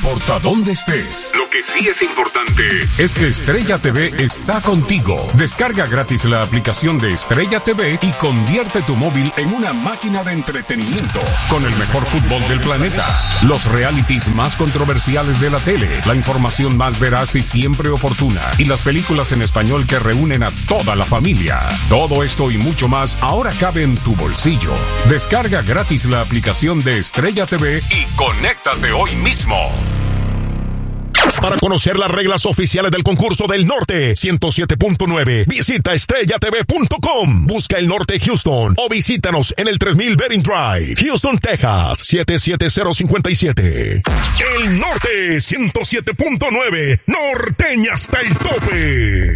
importa dónde estés. Lo que sí es importante es que Estrella TV está contigo. Descarga gratis la aplicación de Estrella TV y convierte tu móvil en una máquina de entretenimiento con el mejor fútbol del planeta, los realities más controversiales de la tele, la información más veraz y siempre oportuna y las películas en español que reúnen a toda la familia. Todo esto y mucho más ahora cabe en tu bolsillo. Descarga gratis la aplicación de Estrella TV y conéctate hoy mismo. Para conocer las reglas oficiales del concurso del Norte 107.9, visita estrellatv.com. Busca el Norte Houston o visítanos en el 3000 Bering Drive, Houston, Texas 77057. El Norte 107.9, norteña hasta el tope.